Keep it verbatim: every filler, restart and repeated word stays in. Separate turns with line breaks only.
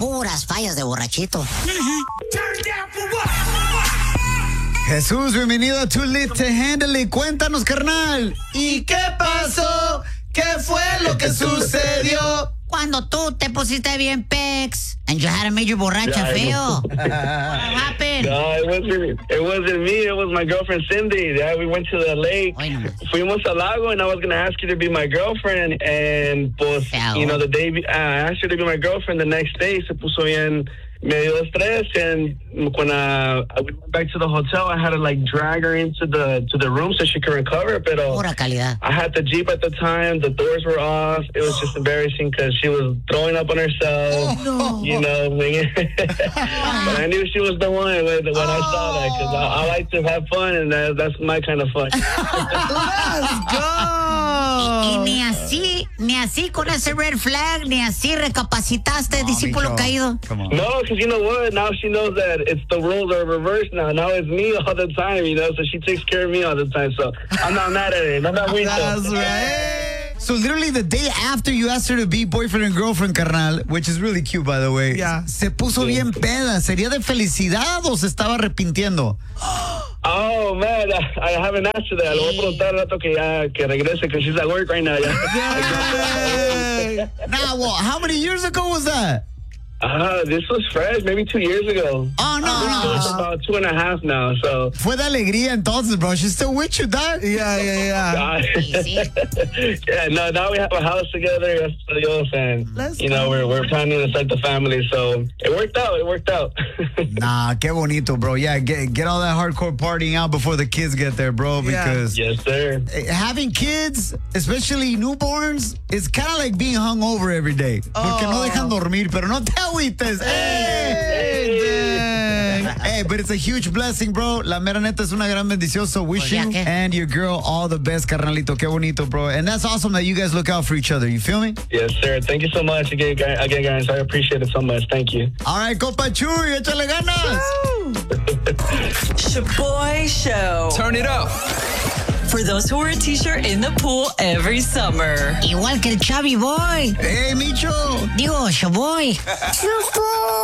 Puras fallas de borrachito.
Jesús, bienvenido a Too Lit to Handle It. Cuéntanos, carnal. ¿Y qué pasó? ¿Qué fue lo que sucedió?
Cuando tú te pusiste bien pex and you had a major borracha
Yeah,
feo. What happened?
No, it wasn't. It wasn't me. It was my girlfriend Cindy. Yeah, we went to the lake.
Oy, no.
Fuimos al lago, and I was gonna ask you to be my girlfriend. And pues,
Feo.
you know, the day be- I asked her to be my girlfriend. The next day, se puso bien medio estrés. And when uh, I went back to the hotel, I had to like drag her into the to the room so she could recover. Pero
Pura calidad.
I had the Jeep at the time. The doors were off. It was just embarrassing because she was throwing up on herself.
Oh, no.
You know, but I knew she was the one when, when I saw that because I, I like to have fun, and that, that's my kind of fun.
Let's go.
Y ni así, ni así con ese red flag, ni así recapacitaste,
Oh,
discípulo
mijo.
caído.
Come on.
No, because you know what? Now she knows that it's the roles are reversed now. Now it's me all the time, you know, so she takes care of me all the time. So I'm not mad at it. I'm not weak.
That's right. So literally the day after you asked her to be boyfriend and girlfriend, carnal, which is really cute, by the way,
Yeah.
se puso bien peda. ¿Sería de felicidad o se estaba arrepintiendo?
Oh, man, I, I haven't asked her that. Le voy a preguntar al rato que ya que regrese because she's at work right now. Yeah.
Nah, well, how many years ago was that?
Uh, this was fresh, maybe two years ago.
Oh, no,
It's
no.
about two and a half now, so.
Fue de alegría entonces, bro. She's still with you, dog.
Yeah, yeah, yeah.
Uh,
Sí,
yeah, no, now we have a house together, gracias a Dios, and,
Let's
you know,
go.
we're, we're planning to start the family, so it worked out, it worked out.
Nah, qué bonito, bro. Yeah, get, get all that hardcore partying out before the kids get there, bro,
Yeah.
because
Yes, sir.
having kids, especially newborns, it's kind of like being hungover every day. Porque no
Oh.
dejan dormir, pero no te agüites. Hey,
Dang.
hey, but it's a huge blessing, bro. La mera neta es una gran bendición. So wish
ya
you
que.
and your girl all the best, carnalito. Qué bonito, bro. And that's awesome that you guys look out for each other. You feel me?
Yes, sir. Thank you so much again, guys. Again, guys. I appreciate it so much. Thank you.
All right, compa Chuy, échale ganas.
Shaboy Show.
Turn it up.
For those who wear a t-shirt in the pool every summer.
Igual que el Chavi Boy.
Hey, Micho.
Digo, Shaboy.